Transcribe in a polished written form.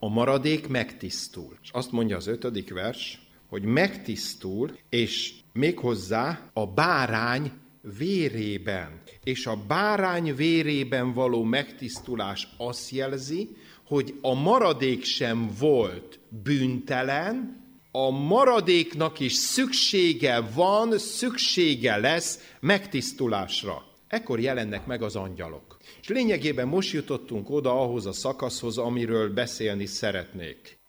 a maradék megtisztul. És azt mondja az 5. vers, hogy megtisztul, és méghozzá a bárány vérében. És a bárány vérében való megtisztulás azt jelzi, hogy a maradék sem volt bűntelen, a maradéknak is szüksége van, szüksége lesz megtisztulásra. Ekkor jelennek meg az angyalok. És lényegében most jutottunk oda ahhoz a szakaszhoz, amiről beszélni szeretnék.